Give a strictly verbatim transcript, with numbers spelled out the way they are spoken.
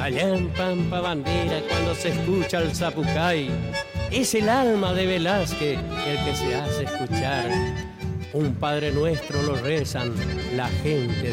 Allá en Pampa Bandera, cuando se escucha el zapucay, es el alma de Velázquez el que se hace escuchar. Un Padre Nuestro lo rezan la gente